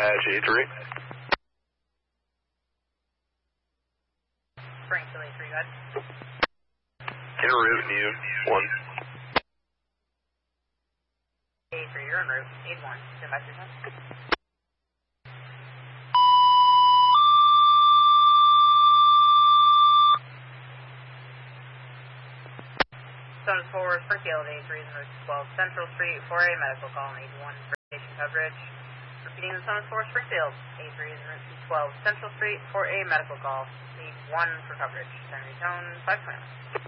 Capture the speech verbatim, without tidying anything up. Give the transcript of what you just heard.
Dispatch A three. Springfield A three, go ahead. En route, new one. A three, you're en route. eight one, stand by your time. Zone four, Springfield A three is en route to twelve Central Street, four A medical call, need one for station coverage. Repeating the zone four, Springfield A three is en route to twelve Central Street, four A medical call, need one for coverage. Send retone, five twenty.